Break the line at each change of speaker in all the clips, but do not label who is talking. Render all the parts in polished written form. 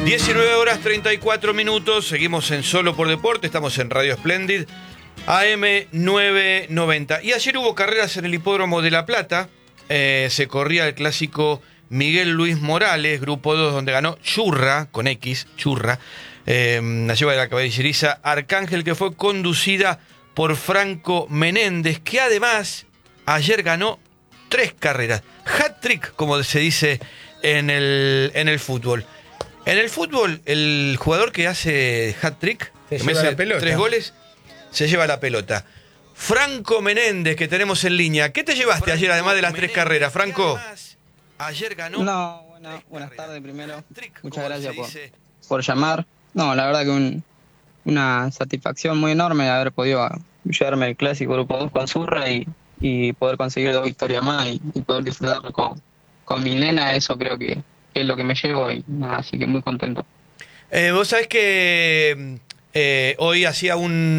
19 horas 34 minutos, seguimos en Solo por Deporte, estamos en Radio Splendid, AM 990. Y ayer hubo carreras en el Hipódromo de La Plata, se corría el clásico Miguel Luis Morales, Grupo 2, donde ganó Churra, con X, Churra, la lleva de la caballeriza Arcángel, que fue conducida por Franco Menéndez, que además ayer ganó 3 carreras. Hat-trick, como se dice en el fútbol. En el fútbol, el jugador que hace hat-trick, que mete 3 goles, se lleva la pelota. Franco Menéndez, que tenemos en línea. ¿Qué te llevaste Franco ayer, además de las 3 carreras, Franco?
Ayer ganó. No, buenas tardes primero. Muchas gracias por llamar. No, la verdad que una satisfacción muy enorme de haber podido llevarme el clásico Grupo 2 con Zurra y poder conseguir 2 victorias más y poder disfrutarlo con mi nena. Eso creo que es lo que me llevo y nada, así que muy contento.
Vos sabés que hoy hacía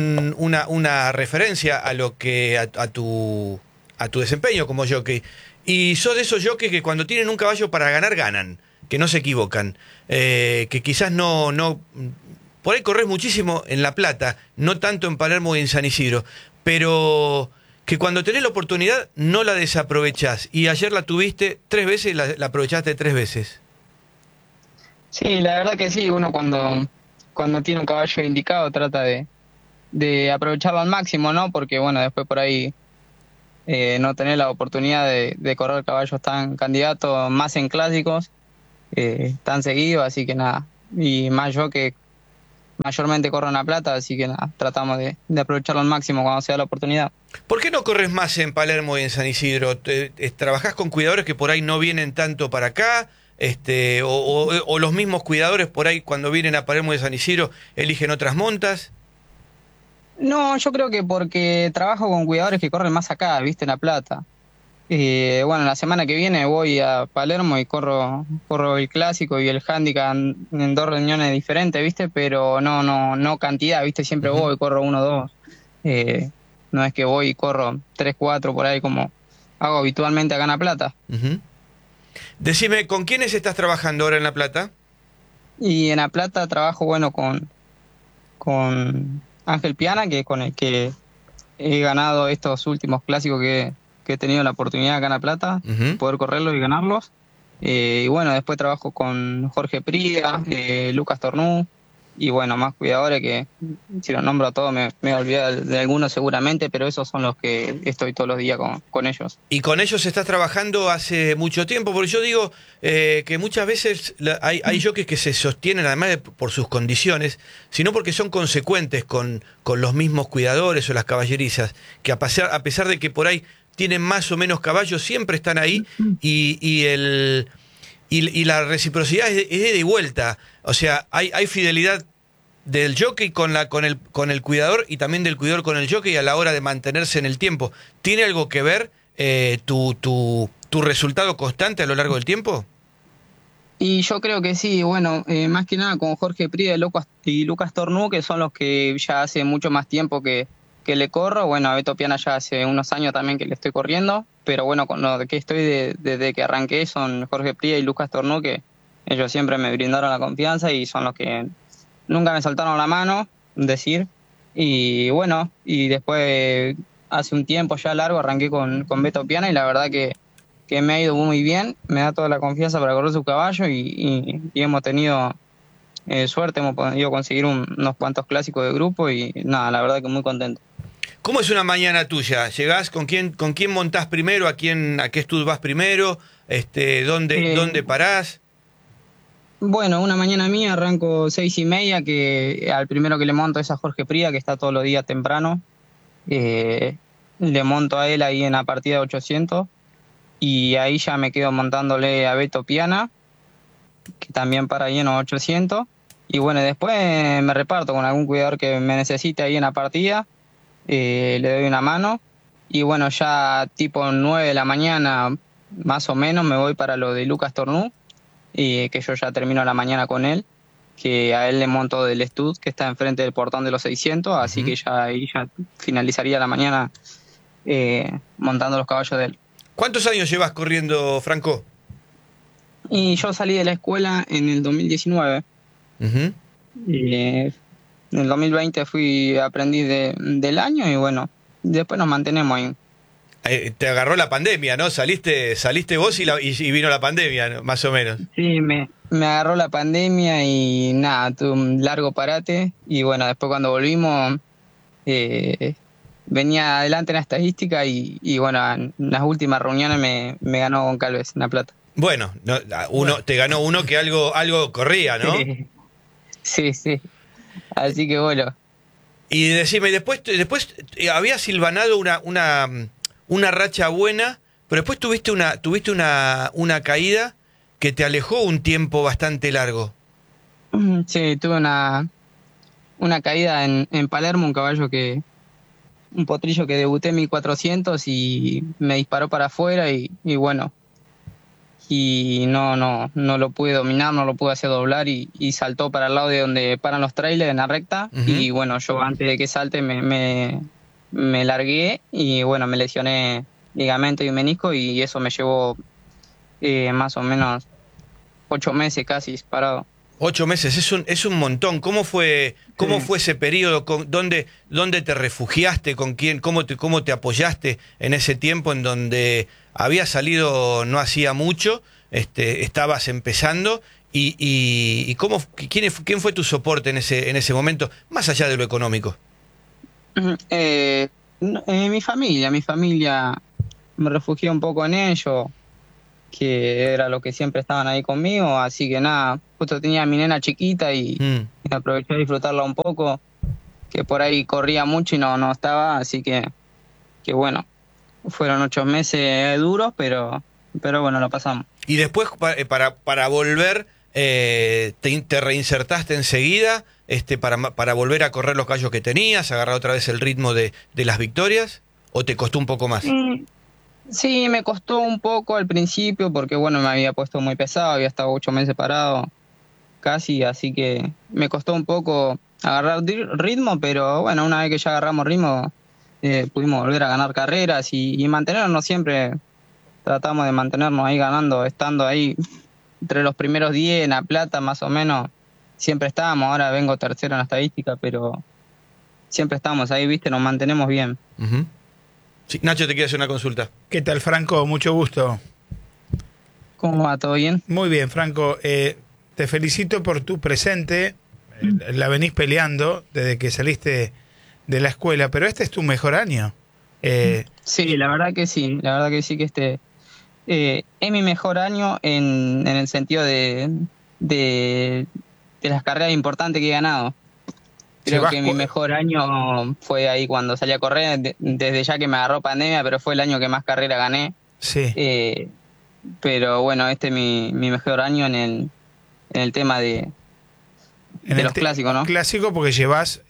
una referencia a lo que a tu desempeño como jockey, y sos de esos jockeys que cuando tienen un caballo para ganar, ganan, que no se equivocan, que quizás no por ahí corres muchísimo en La Plata, no tanto en Palermo y en San Isidro, pero que cuando tenés la oportunidad no la desaprovechás, y ayer la tuviste 3 veces y la aprovechaste 3 veces.
Sí, la verdad que sí, uno cuando tiene un caballo indicado trata de aprovecharlo al máximo, ¿no? Porque bueno, después por ahí no tener la oportunidad de correr caballos tan candidatos, más en clásicos, tan seguidos, así que nada. Y más yo que mayormente corro en La Plata, así que nada, tratamos de aprovecharlo al máximo cuando sea la oportunidad.
¿Por qué no corres más en Palermo y en San Isidro? ¿Trabajás con cuidadores que por ahí no vienen tanto para acá? O los mismos cuidadores por ahí cuando vienen a Palermo y San Isidro eligen otras montas?
No, yo creo que porque trabajo con cuidadores que corren más acá, viste, en La Plata. Bueno, la semana que viene voy a Palermo y corro el clásico y el handicap en 2 reuniones diferentes, viste, pero no cantidad, viste, siempre voy, corro 1 o 2. No es que voy y corro 3, 4 por ahí como hago habitualmente acá en La Plata.
Decime, ¿con quiénes estás trabajando ahora en La Plata?
Y en La Plata trabajo, bueno, con Ángel Piana, que es con el que he ganado estos últimos clásicos que he tenido la oportunidad acá en La Plata, poder correrlos y ganarlos. Y bueno, después trabajo con Jorge Pría, Lucas Tornú, y bueno, más cuidadores que si los nombro a todos me voy a olvidar de algunos seguramente, pero esos son los que estoy todos los días con ellos.
¿Y con ellos estás trabajando hace mucho tiempo? Porque yo digo que muchas veces hay jockeys que se sostienen, además por sus condiciones, sino porque son consecuentes con los mismos cuidadores o las caballerizas, que a pesar de que por ahí tienen más o menos caballos, siempre están ahí, y la reciprocidad es de ida y vuelta. O sea, hay fidelidad del jockey con el cuidador, y también del cuidador con el jockey a la hora de mantenerse en el tiempo. ¿Tiene algo que ver tu resultado constante a lo largo del tiempo?
Y yo creo que sí, bueno, más que nada con Jorge Pría y Lucas Tornú, que son los que ya hace mucho más tiempo que le corro. Bueno, a Beto Piana ya hace unos años también que le estoy corriendo, pero bueno, con lo que estoy desde que arranqué son Jorge Pría y Lucas Tornú, que ellos siempre me brindaron la confianza y son los que nunca me saltaron la mano, decir. Y bueno, y después hace un tiempo ya largo arranqué con Beto Piana y la verdad que me ha ido muy bien, me da toda la confianza para correr su caballo y hemos tenido suerte, hemos podido conseguir unos cuantos clásicos de grupo y nada, la verdad que muy contento.
¿Cómo es una mañana tuya? ¿Llegás? ¿Con quién montás primero? ¿A qué estudio vas primero? ¿Dónde parás?
Bueno, una mañana mía arranco 6:30, que al primero que le monto es a Jorge Pría, que está todos los días temprano. Le monto a él ahí en la partida de 800 y ahí ya me quedo montándole a Beto Piana, que también para ahí en los 800. Y bueno, después me reparto con algún cuidador que me necesite ahí en la partida. Le doy una mano y bueno, ya tipo 9 de la mañana más o menos me voy para lo de Lucas Tornú, y que yo ya termino la mañana con él, que a él le monto del Stud que está enfrente del portón de los 600, así que ya ahí ya finalizaría la mañana montando los caballos de él.
¿Cuántos años llevas corriendo, Franco?
Y yo salí de la escuela en el 2019.
Ujú.
Y en el 2020 fui aprendiz del año y bueno, después nos mantenemos ahí.
Te agarró la pandemia, ¿no? Saliste vos y vino la pandemia, ¿no? Más o menos.
Sí, me agarró la pandemia y nada, tuve un largo parate y bueno, después cuando volvimos eh, venía adelante en la estadística y bueno, en las últimas reuniones me ganó Goncalves en La Plata.
Bueno, te ganó uno que algo corría, ¿no?
Sí, sí. Así que bueno.
Y decime, después había silvanado una racha buena, pero después tuviste una caída que te alejó un tiempo bastante largo.
Sí, tuve una caída en Palermo, un potrillo que debuté en 1400 y me disparó para afuera y bueno, y no lo pude dominar, no lo pude hacer doblar y saltó para el lado de donde paran los trailers en la recta.
Ujú.
Y bueno, yo antes de que salte me largué y bueno, me lesioné ligamento y menisco y eso me llevó más o menos 8 meses casi parado.
8 meses, es un montón. ¿Cómo
Sí.
fue ese periodo? ¿Dónde te refugiaste? ¿Con quién? ¿Cómo te apoyaste en ese tiempo en donde había salido no hacía mucho? Estabas empezando. ¿Y quién fue tu soporte en ese momento, más allá de lo económico?
Mi familia, me refugié un poco en ellos, que era lo que siempre estaban ahí conmigo, así que nada, justo tenía a mi nena chiquita
Mm.
y aproveché a disfrutarla un poco, que por ahí corría mucho y no estaba, así que bueno, fueron 8 meses duros, pero bueno, lo pasamos.
Y después, para volver, te reinsertaste enseguida, para volver a correr los callos que tenías, agarrar otra vez el ritmo de las victorias, ¿o te costó un poco más?
Mm, Sí, me costó un poco al principio porque bueno, me había puesto muy pesado, había estado 8 meses parado casi, así que me costó un poco agarrar ritmo, pero bueno, una vez que ya agarramos ritmo, pudimos volver a ganar carreras y mantenernos siempre, tratamos de mantenernos ahí ganando, estando ahí entre los primeros 10 en La Plata más o menos, siempre estábamos, ahora vengo tercero en la estadística, pero siempre estamos ahí, viste, nos mantenemos bien.
Ujú. Sí, Nacho, te quiero hacer una consulta.
¿Qué tal, Franco? Mucho gusto.
¿Cómo va? ¿Todo bien?
Muy bien, Franco. Te felicito por tu presente. La venís peleando desde que saliste de la escuela, pero este es tu mejor año.
Sí, la verdad que sí, la verdad que sí que es mi mejor año en el sentido de, de las carreras importantes que he ganado. Creo
Llevas
que mi mejor año fue ahí cuando salí a correr, desde ya que me agarró pandemia, pero fue el año que más carrera gané.
Sí.
Eh, pero bueno, este es mi mejor año en el tema de los clásicos, ¿no?
Clásico porque llevas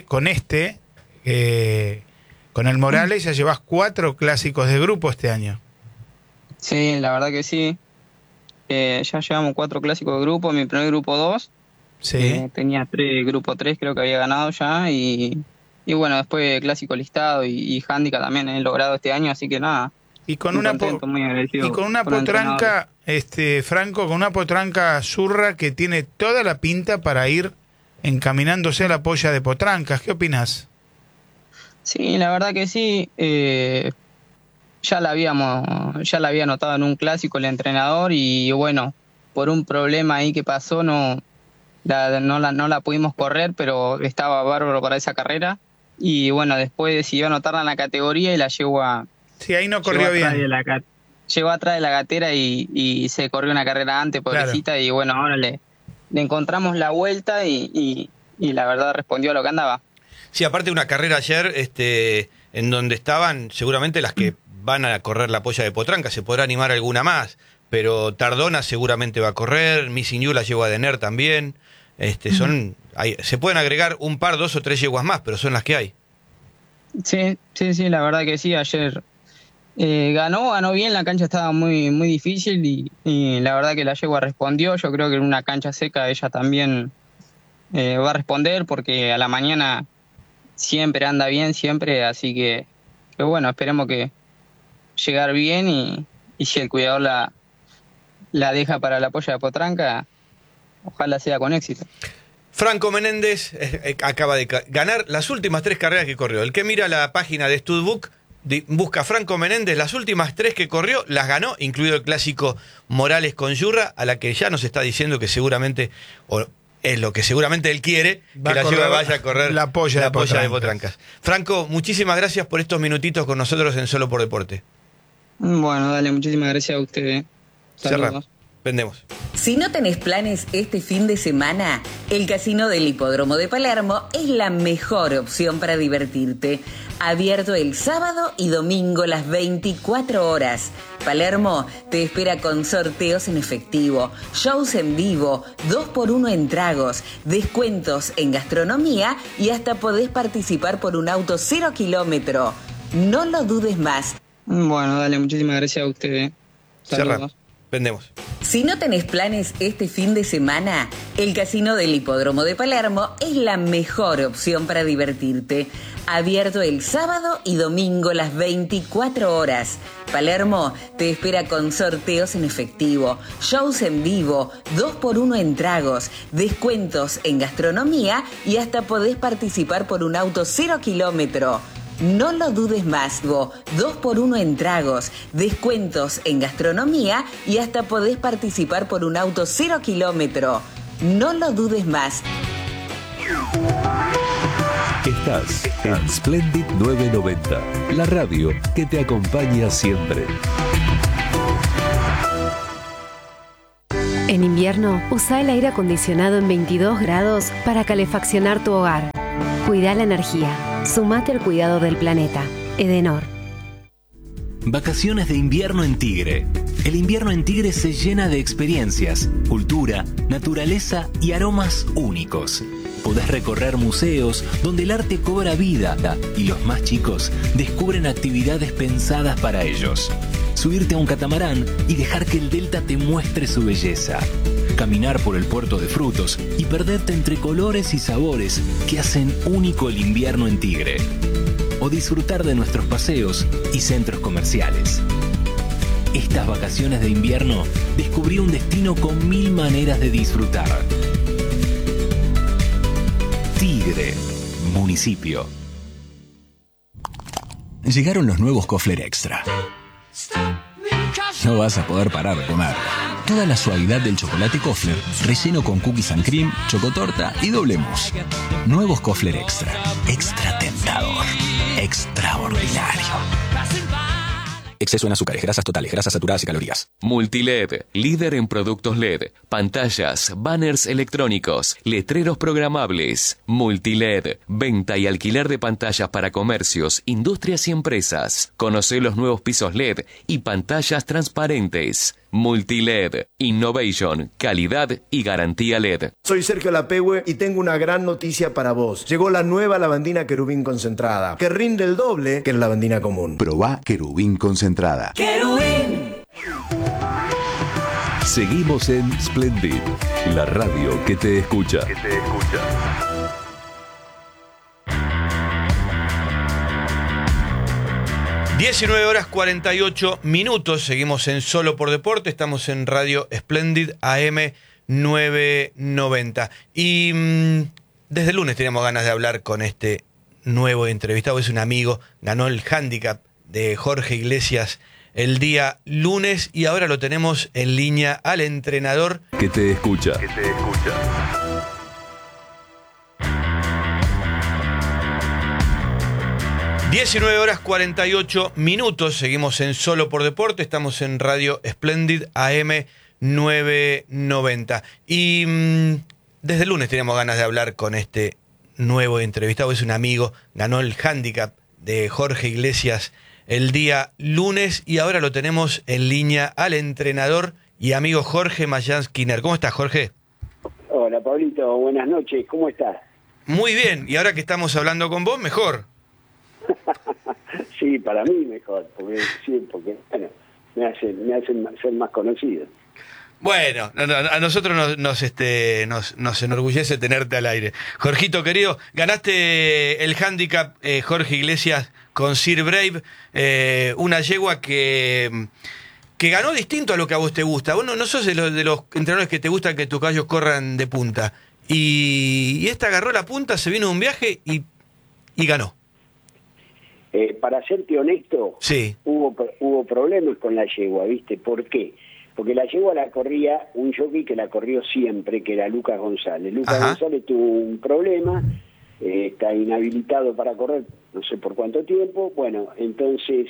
con el Morales ya llevas 4 clásicos de grupo este año.
Sí, la verdad que sí. Ya llevamos 4 clásicos de grupo, mi primer grupo 2.
Sí.
Tenía grupo 3 creo que había ganado ya y bueno, después clásico listado y handicap también he logrado este año, así que nada,
Y con
muy
una
contento, muy agradecido
y con una
con los entrenadores.
potranca, Franco, con una potranca zurra que tiene toda la pinta para ir encaminándose a la polla de potrancas. ¿Qué opinas?
Sí, la verdad que sí, ya la había notado en un clásico el entrenador y bueno, por un problema ahí que pasó no la pudimos correr, pero estaba bárbaro para esa carrera. Y bueno, después decidió anotarla en la categoría y la
Sí, ahí no
llegó
corrió
atrás
bien.
llegó atrás de la gatera y se corrió una carrera antes,
Claro.
pobrecita. Y bueno, ahora le encontramos la vuelta y la verdad respondió a lo que andaba.
Sí, aparte una carrera ayer, en donde estaban seguramente las que van a correr la polla de Potranca, se podrá animar alguna más, pero Tardona seguramente va a correr, Misiñú la lleva a Dener también, se pueden agregar un par, 2 o 3 yeguas más, pero son las que hay.
Sí, sí, sí, la verdad que sí. Ayer ganó bien, la cancha estaba muy, muy difícil y la verdad que la yegua respondió. Yo creo que en una cancha seca ella también va a responder porque a la mañana siempre anda bien, siempre, así que bueno, esperemos que llegar bien y si el cuidador la deja para la polla de potranca, ojalá sea con éxito.
Franco Menéndez acaba de ganar las últimas 3 carreras que corrió. El que mira la página de Studbook busca Franco Menéndez, las últimas 3 que corrió las ganó, incluido el clásico Morales con Yurra, a la que ya nos está diciendo que seguramente, o es lo que seguramente él quiere, que la Yegua vaya a correr
la polla
de Potrancas. Franco, muchísimas gracias por estos minutitos con nosotros en Solo por Deporte.
Bueno, dale, muchísimas gracias a ustedes.
Cerramos. Vendemos.
Si no tenés planes este fin de semana, el Casino del Hipódromo de Palermo es la mejor opción para divertirte. Abierto el sábado y domingo las 24 horas. Palermo te espera con sorteos en efectivo, shows en vivo, 2x1 en tragos, descuentos en gastronomía y hasta podés participar por un auto 0 kilómetro. No lo dudes más.
Bueno, dale, muchísimas gracias a ustedes.
Cerramos. Vendemos.
Si no tenés planes este fin de semana, el Casino del Hipódromo de Palermo es la mejor opción para divertirte. Abierto el sábado y domingo las 24 horas. Palermo te espera con sorteos en efectivo, shows en vivo, 2x1 en tragos, descuentos en gastronomía y hasta podés participar por un auto 0 kilómetro. No lo dudes más, 2x1 en tragos, descuentos en gastronomía y hasta podés participar por un auto 0 kilómetro. No lo dudes más.
Estás en Splendid 990, la radio que te acompaña siempre.
En invierno, usa el aire acondicionado en 22 grados para calefaccionar tu hogar. Cuida la energía. Sumate al cuidado del planeta. Edenor.
Vacaciones de invierno en Tigre. El invierno en Tigre se llena de experiencias, cultura, naturaleza y aromas únicos. Podés recorrer museos donde el arte cobra vida y los más chicos descubren actividades pensadas para ellos. Subirte a un catamarán y dejar que el delta te muestre su belleza. Caminar por el puerto de frutos y perderte entre colores y sabores que hacen único el invierno en Tigre. O disfrutar de nuestros paseos y centros comerciales. Estas vacaciones de invierno descubrí un destino con 1000 maneras de disfrutar. Tigre, municipio.
Llegaron los nuevos Kofler Extra. No vas a poder parar de comer. Toda la suavidad del chocolate Kofler, relleno con cookies and cream, chocotorta y doble mousse. Nuevos Kofler Extra. Extra tentador. Extraordinario. Exceso en azúcares, grasas totales, grasas saturadas y calorías.
Multiled, líder en productos LED, pantallas, banners electrónicos, letreros programables. Multiled, venta y alquiler de pantallas para comercios, industrias y empresas. Conoce los nuevos pisos LED y pantallas transparentes. Multiled, innovation, calidad y garantía LED.
Soy Sergio Lapehue y tengo una gran noticia para vos. Llegó la nueva lavandina Querubín concentrada, que rinde el doble que la lavandina común.
Probá Querubín concentrada.
¡Querubín!
Seguimos en Splendid, la radio que te escucha.
19 horas 48 minutos, seguimos en Solo por Deporte, estamos en Radio Splendid AM 990. Y desde el lunes teníamos ganas de hablar con este nuevo entrevistado, es un amigo, ganó el handicap de Jorge Iglesias el día lunes y ahora lo tenemos en línea al entrenador
que te escucha.
19 horas 48 minutos, seguimos en Solo por Deporte, estamos en Radio Splendid AM 990. Y desde el lunes teníamos ganas de hablar con este nuevo entrevistado, es un amigo, ganó el handicap de Jorge Iglesias el día lunes y ahora lo tenemos en línea al entrenador y amigo Jorge Mayán Skinner. ¿Cómo estás, Jorge?
Hola, Pablito, buenas noches, ¿cómo estás?
Muy bien, y ahora que estamos hablando con vos, mejor.
Sí, para mí mejor, porque bueno, me hacen ser más conocido.
Bueno, a nosotros nos enorgullece tenerte al aire. Jorgito, querido, ganaste el handicap Jorge Iglesias con Sir Brave, una yegua que ganó distinto a lo que a vos te gusta. Vos no sos de los entrenadores que te gusta que tus caballos corran de punta. y esta agarró la punta, se vino de un viaje y ganó.
Para serte honesto,
sí,
hubo problemas con la yegua, ¿viste? ¿Por qué? Porque la yegua la corría un jockey que la corrió siempre, que era Lucas González. Lucas González tuvo un problema, está inhabilitado para correr no sé por cuánto tiempo. Bueno, entonces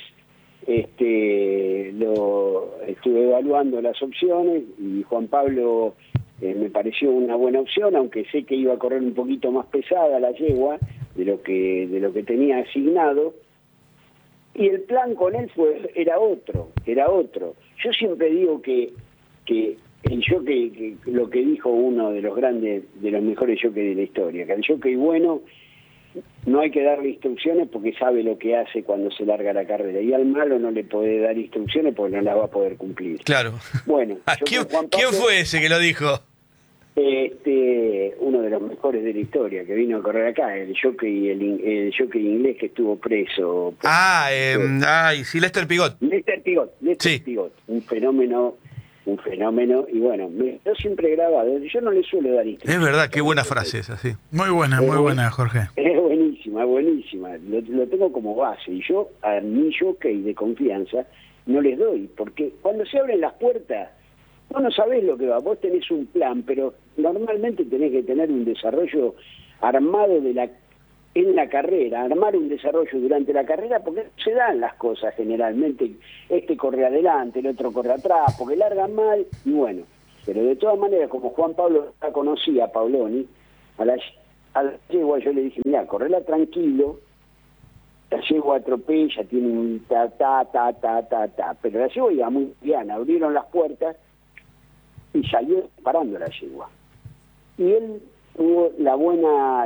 lo estuve evaluando las opciones y Juan Pablo me pareció una buena opción, aunque sé que iba a correr un poquito más pesada la yegua de lo que tenía asignado. Y el plan con él era otro. Yo siempre digo que el jockey, lo que dijo uno de los grandes, de los mejores jockeys de la historia, que el jockey bueno no hay que darle instrucciones porque sabe lo que hace cuando se larga la carrera, y al malo no le puede dar instrucciones porque no las va a poder cumplir.
Claro.
Bueno,
¿Quién fue ese que lo dijo?
Uno de los mejores de la historia que vino a correr acá, el jockey inglés que estuvo preso.
Sí, Lester Pigot.
Lester Pigot, un fenómeno, y bueno, me quedó siempre grabado. Yo no le suelo dar instrucciones.
Es verdad, qué buena frase esa, sí.
Muy buena, Jorge.
Es buenísima. Lo tengo como base, y yo a mi jockey de confianza no les doy, porque cuando se abren las puertas, vos no sabés lo que va, vos tenés un plan, pero normalmente tenés que tener un desarrollo armado en la carrera, armar un desarrollo durante la carrera, porque se dan las cosas generalmente, este corre adelante, el otro corre atrás, porque largan mal, y bueno, pero de todas maneras, como Juan Pablo ya conocía a Pauloni, a la yegua yo le dije, mirá, correla tranquilo, la yegua atropella, tiene un pero la yegua iba muy bien, abrieron las puertas, y salió parando la yegua. Y él tuvo la buena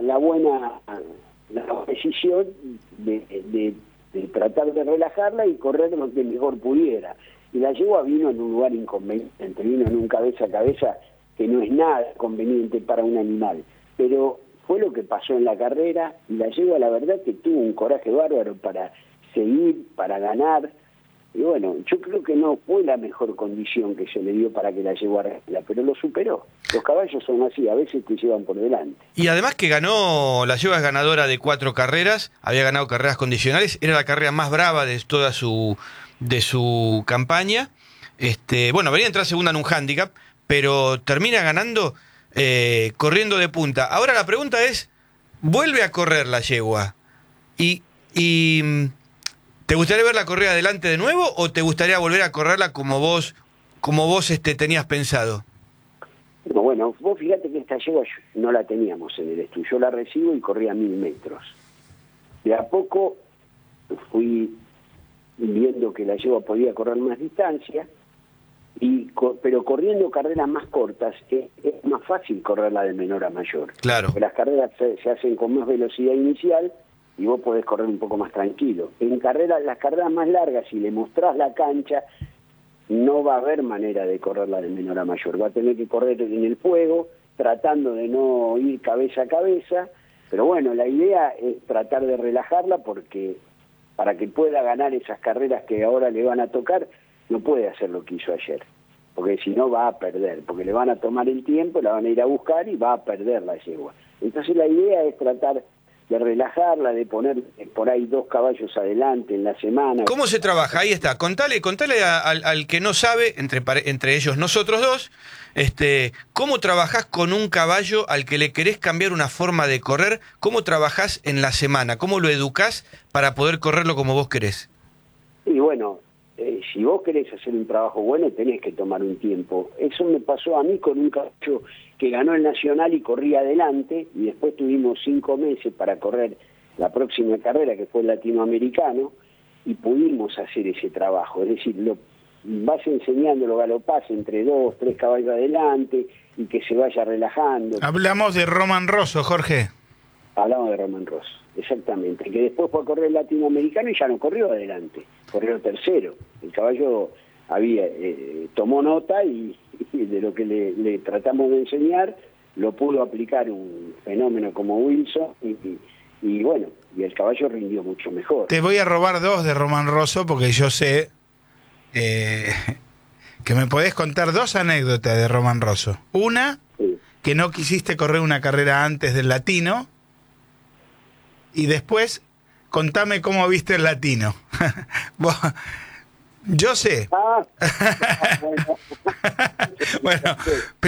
decisión de tratar de relajarla y correr lo que mejor pudiera. Y la yegua vino en un lugar inconveniente, vino en un cabeza a cabeza que no es nada conveniente para un animal. Pero fue lo que pasó en la carrera, y la yegua la verdad que tuvo un coraje bárbaro para seguir, para ganar. Y bueno, yo creo que no fue la mejor condición que se le dio para que la yegua arregla, pero lo superó. Los caballos son así, a veces te llevan por delante.
Y además que ganó, la yegua es ganadora de 4 carreras, había ganado carreras condicionales, era la carrera más brava de toda su campaña. Bueno, venía a entrar segunda en un handicap, pero termina ganando corriendo de punta. Ahora la pregunta es, ¿vuelve a correr la yegua? Y ¿te gustaría verla correr adelante de nuevo o te gustaría volver a correrla como vos tenías pensado?
No, bueno, vos fíjate que esta yegua no la teníamos en el estudio. Yo la recibo y corría 1000 metros. De a poco fui viendo que la yegua podía correr más distancia, pero corriendo carreras más cortas es más fácil correrla de menor a mayor.
Claro.
Porque las carreras se hacen con más velocidad inicial y vos podés correr un poco más tranquilo. En las carreras más largas, si le mostrás la cancha, no va a haber manera de correrla de menor a mayor. Va a tener que correr en el fuego, tratando de no ir cabeza a cabeza, pero bueno, la idea es tratar de relajarla, porque para que pueda ganar esas carreras que ahora le van a tocar, no puede hacer lo que hizo ayer, porque si no va a perder, porque le van a tomar el tiempo, la van a ir a buscar y va a perder la yegua. Entonces la idea es tratar de relajarla, de poner por ahí 2 caballos adelante en la semana.
¿Cómo se trabaja? Ahí está. Contale al que no sabe, entre ellos nosotros dos, ¿cómo trabajás con un caballo al que le querés cambiar una forma de correr? ¿Cómo trabajás en la semana? ¿Cómo lo educás para poder correrlo como vos querés?
Y bueno, si vos querés hacer un trabajo bueno, tenés que tomar un tiempo. Eso me pasó a mí con un caballo que ganó el Nacional y corría adelante, y después tuvimos 5 meses para correr la próxima carrera, que fue el Latinoamericano, y pudimos hacer ese trabajo. Es decir, lo vas enseñando, lo galopás entre 2, 3 caballos adelante, y que se vaya relajando.
Hablamos de Roman Rosso, Jorge.
Hablamos de Roman Rosso, exactamente, que después fue a correr el Latinoamericano y ya no corrió adelante, corrió tercero. El caballo tomó nota y de lo que le tratamos de enseñar, lo pudo aplicar un fenómeno como Wilson y bueno, y el caballo rindió mucho mejor.
Te voy a robar 2 de Roman Rosso, porque yo sé que me podés contar 2 anécdotas de Roman Rosso. Una, que no quisiste correr una carrera antes del Latino. Y después, contame cómo viste el Latino. Yo sé. Bueno,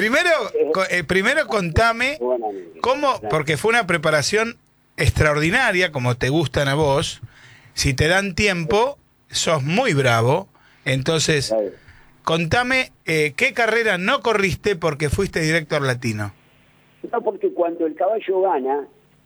primero contame cómo, porque fue una preparación extraordinaria, como te gustan a vos. Si te dan tiempo, sos muy bravo. Entonces, contame qué carrera no corriste porque fuiste directo al Latino.
No, porque cuando el caballo gana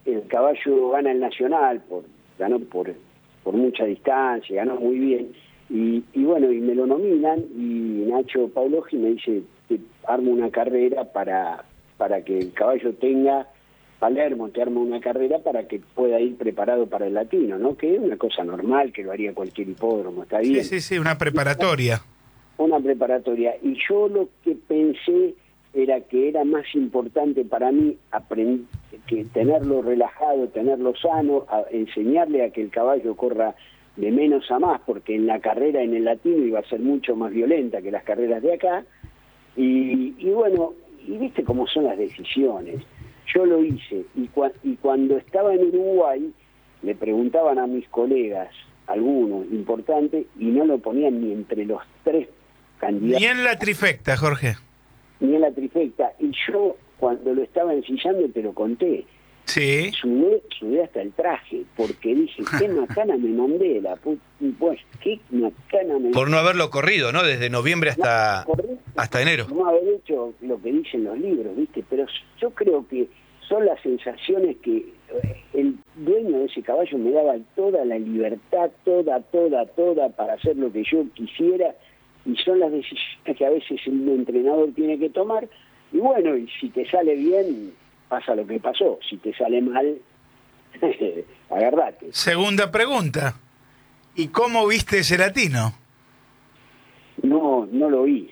el Nacional, ganó por mucha distancia, ganó muy bien. Y bueno, y me lo nominan y Nacho Pauloji me dice, te armo una carrera para que el caballo tenga, Palermo te arma una carrera para que pueda ir preparado para el Latino, ¿no? Que es una cosa normal, que lo haría cualquier hipódromo, está bien.
Sí, una preparatoria.
Una preparatoria. Y yo lo que pensé era que era más importante para mí que tenerlo relajado, tenerlo sano, enseñarle a que el caballo corra de menos a más, porque en la carrera en el Latino iba a ser mucho más violenta que las carreras de acá, y bueno, y viste cómo son las decisiones. Yo lo hice, y cuando estaba en Uruguay, le preguntaban a mis colegas, algunos importantes, y no lo ponían ni entre los 3 candidatos.
Ni en la trifecta, Jorge.
Ni en la trifecta, y yo cuando lo estaba ensillando te lo conté.
Sí.
Sudé hasta el traje, porque dije, qué macana me mandé, pues, qué macana me...
Por no haberlo corrido, ¿no? Desde noviembre hasta enero.
No haber hecho lo que dicen los libros, ¿viste? Pero yo creo que son las sensaciones que el dueño de ese caballo me daba toda la libertad, toda, para hacer lo que yo quisiera, y son las decisiones que a veces el entrenador tiene que tomar, y bueno, y si te sale bien, pasa lo que pasó. Si te sale mal, agarrate.
Segunda pregunta. ¿Y cómo viste ese Latino?
No lo vi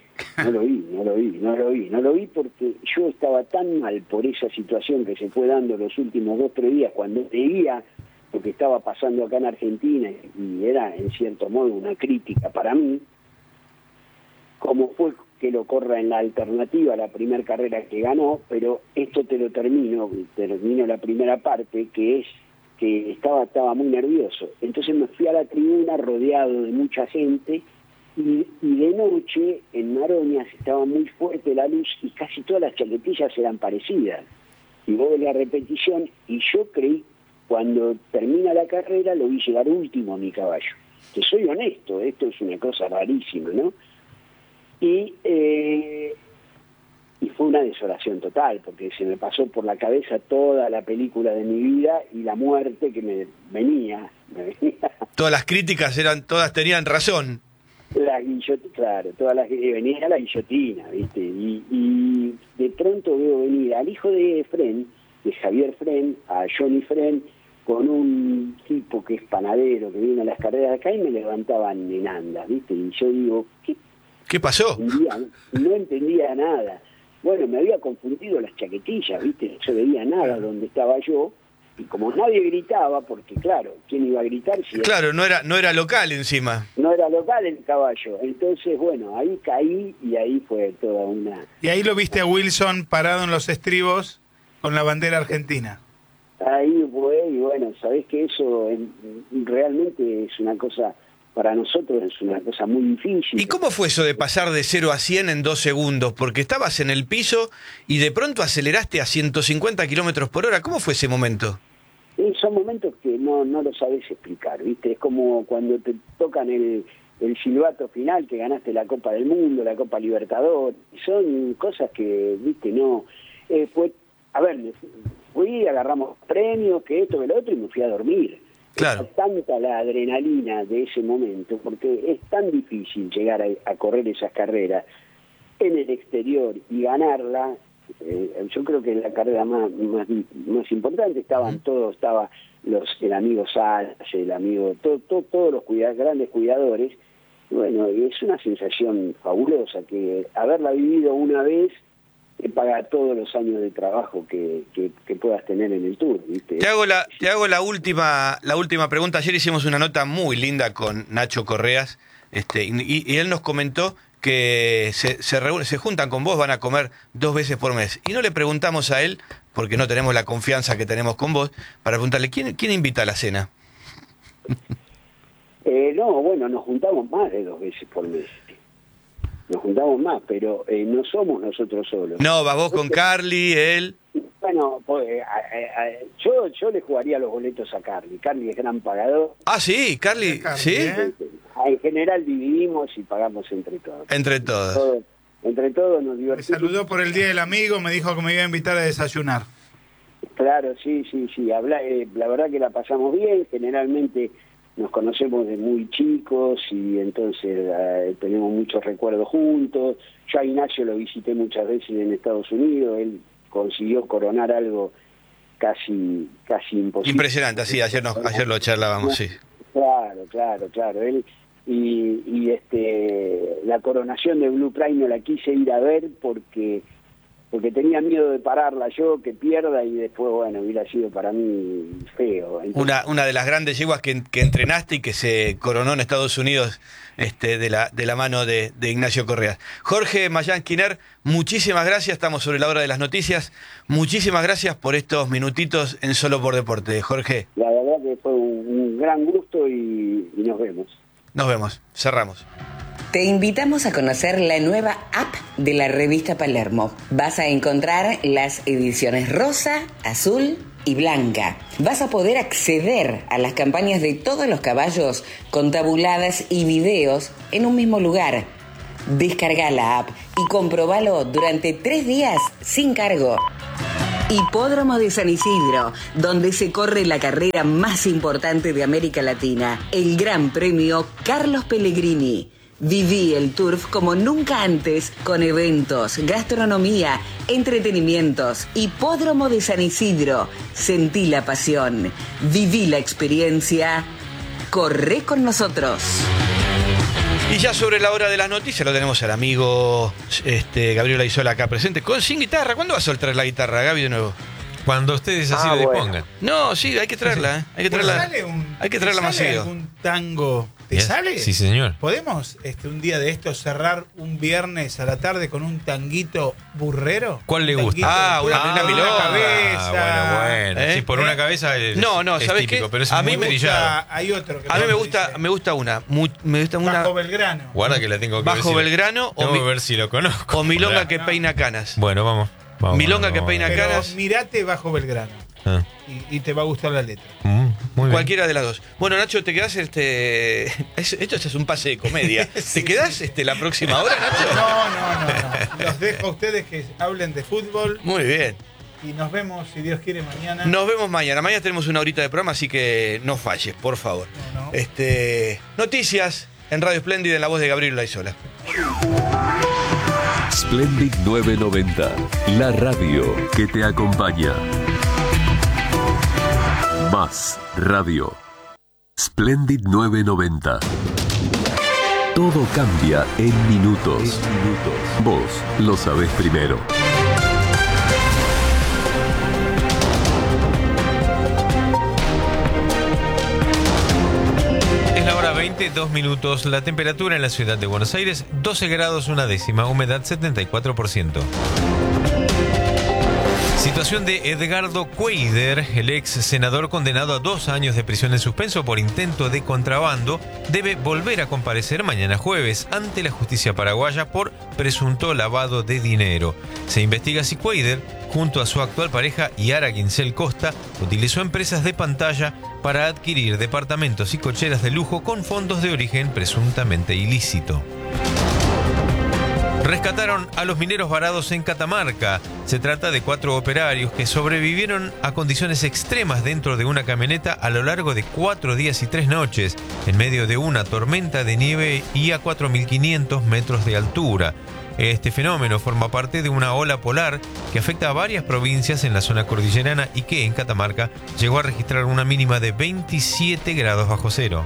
porque yo estaba tan mal por esa situación que se fue dando los últimos 2 o 3 días cuando veía lo que estaba pasando acá en Argentina, y era en cierto modo una crítica para mí, como fue que lo corra en la alternativa, la primera carrera que ganó, pero esto termino la primera parte, que es que estaba muy nervioso. Entonces me fui a la tribuna rodeado de mucha gente, y de noche en Maroñas estaba muy fuerte la luz y casi todas las chaquetillas eran parecidas. Y vos ves la repetición, y yo creí, cuando termina la carrera, lo vi llegar último a mi caballo. Que soy honesto, esto es una cosa rarísima, ¿no? Y fue una desolación total, porque se me pasó por la cabeza toda la película de mi vida y la muerte que me venía.
Todas las críticas todas tenían razón.
Venía la guillotina, ¿viste? Y de pronto veo venir al hijo de Fren, de Javier Fren, a Johnny Fren, con un tipo que es panadero, que viene a las carreras de acá, y me levantaban en andas, ¿viste? Y yo digo,
¿qué pasó?
No entendía nada. Bueno, me había confundido las chaquetillas, ¿viste? No se veía nada donde estaba yo, y como nadie gritaba, porque claro, ¿quién iba a gritar?
Claro, no era local encima.
No era local el caballo. Entonces, bueno, ahí caí, y ahí fue toda una...
Y ahí lo viste a Wilson parado en los estribos con la bandera argentina.
Ahí fue, y bueno, sabés que eso realmente es una cosa... Para nosotros es una cosa muy difícil.
¿Y cómo fue eso de pasar de 0 a 100 en 2 segundos? Porque estabas en el piso y de pronto aceleraste a 150 kilómetros por hora. ¿Cómo fue ese momento?
Son momentos que no lo sabés explicar, ¿viste? Es como cuando te tocan el silbato final, que ganaste la Copa del Mundo, la Copa Libertadores. Son cosas que, ¿viste? No... fui, agarramos premios, que esto, que lo otro, y me fui a dormir.
Claro.
Es tanta la adrenalina de ese momento, porque es tan difícil llegar a correr esas carreras en el exterior y ganarla. Yo creo que la carrera más importante estaba el amigo Salas, el amigo, todos los grandes cuidadores. Bueno, es una sensación fabulosa que haberla vivido una vez te paga todos los años de trabajo que puedas tener en el Tour, ¿viste?
Te hago la última pregunta. Ayer hicimos una nota muy linda con Nacho Correas, y él nos comentó que se juntan con vos, van a comer 2 veces por mes. Y no le preguntamos a él, porque no tenemos la confianza que tenemos con vos, para preguntarle, ¿quién invita a la cena?
No, bueno, nos juntamos más de 2 veces por mes. Nos juntamos más, pero no somos nosotros solos.
No, vas vos con Carly, él.
Bueno, pues, yo le jugaría los boletos a Carly. Carly es gran pagador.
Ah, sí, Carly, ¿sí?
En general dividimos y pagamos entre todos.
Entre todos.
Entre todos nos
Me
divertimos.
saludó por el Día del Amigo, me dijo que me iba a invitar a desayunar.
Claro, sí. La verdad que la pasamos bien. Generalmente nos conocemos de muy chicos y entonces tenemos muchos recuerdos juntos. Yo a Ignacio lo visité muchas veces en Estados Unidos. Él consiguió coronar algo casi imposible.
Impresionante, sí, ayer lo charlábamos, sí.
Claro. Él y la coronación de Blue Prime no la quise ir a ver porque tenía miedo de pararla yo, que pierda, y después, bueno, hubiera sido para mí feo. Entonces,
una de las grandes yeguas que entrenaste y que se coronó en Estados Unidos de la mano de Ignacio Correa. Jorge Mayán Quiner, muchísimas gracias, estamos sobre la hora de las noticias. Muchísimas gracias por estos minutitos en Solo por Deporte, Jorge.
La verdad que fue un gran gusto y nos vemos.
Nos vemos, cerramos.
Te invitamos a conocer la nueva app de la revista Palermo. Vas a encontrar las ediciones rosa, azul y blanca. Vas a poder acceder a las campañas de todos los caballos con tabuladas y videos en un mismo lugar. Descarga la app y comprobalo durante 3 días sin cargo. Hipódromo de San Isidro, donde se corre la carrera más importante de América Latina, el Gran Premio Carlos Pellegrini. Viví el Turf como nunca antes, con eventos, gastronomía, entretenimientos. Hipódromo de San Isidro. Sentí la pasión. Viví la experiencia. Corre con nosotros.
Y ya sobre la hora de las noticias lo tenemos al amigo Gabriel Aizola acá presente, sin guitarra. ¿Cuándo vas a soltar la guitarra, Gaby, de nuevo?
Cuando ustedes así lo dispongan.
No, sí, hay que traerla, hay que traerla. Hay que traerla más seguido.
¿Un tango te sale?
Sí, señor.
¿Podemos un día de esto cerrar un viernes a la tarde con un tanguito burrero?
¿Cuál le gusta?
Una milonga.
Cabeza.
Bueno. Sí, por una cabeza es,
no,
es
¿sabes
típico,
qué?
pero es
A
muy
mí me
brillado.
Hay otro que
a mí me gusta una.
Bajo Belgrano.
Guarda que la tengo que ver.
Bajo Belgrano
tengo que ver si lo conozco.
O milonga que peina canas.
Bueno, vamos.
Milonga que peina
Pero
canas.
mirate Bajo Belgrano. Y te va a gustar la letra.
Muy bien.
Cualquiera de las dos. Bueno, Nacho, ¿te quedás esto es un pase de comedia?
Sí.
¿Te quedás la próxima hora, Nacho?
No. Los dejo a ustedes que hablen de fútbol.
Muy bien.
Y nos vemos, si Dios quiere, mañana.
Nos vemos mañana. Mañana tenemos una horita de programa, así que no falles, por favor.
No.
Noticias en Radio Splendid en la voz de Gabriel Laizola.
Splendid 990, la radio que te acompaña. Más radio. Splendid 990. Todo cambia en minutos. Vos lo sabés primero.
Es la hora 20, 2 minutos. La temperatura en la ciudad de Buenos Aires, 12 grados 1/10, humedad 74%. Situación de Edgardo Cueider, el ex senador condenado a 2 años de prisión en suspenso por intento de contrabando, debe volver a comparecer mañana jueves ante la justicia paraguaya por presunto lavado de dinero. Se investiga si Cueider, junto a su actual pareja Yara Quincel Costa, utilizó empresas de pantalla para adquirir departamentos y cocheras de lujo con fondos de origen presuntamente ilícito. Rescataron a los mineros varados en Catamarca. Se trata de 4 operarios que sobrevivieron a condiciones extremas dentro de una camioneta a lo largo de 4 días y 3 noches, en medio de una tormenta de nieve y a 4.500 metros de altura. Este fenómeno forma parte de una ola polar que afecta a varias provincias en la zona cordillerana y que en Catamarca llegó a registrar una mínima de 27 grados bajo cero.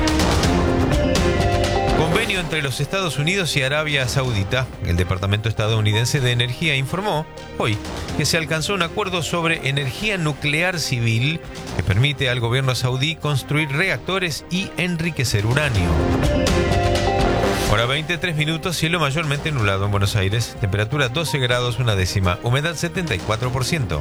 Convenio entre los Estados Unidos y Arabia Saudita. El Departamento Estadounidense de Energía informó hoy que se alcanzó un acuerdo sobre energía nuclear civil que permite al gobierno saudí construir reactores y enriquecer uranio. Hora 23 minutos, cielo mayormente nublado en Buenos Aires, temperatura 12 grados 1/10, humedad 74%.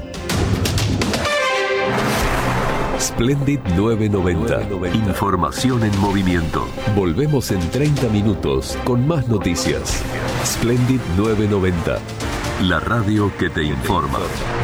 Splendid 990. Información en movimiento. Volvemos en 30 minutos con más noticias. Splendid 990. La radio que te informa.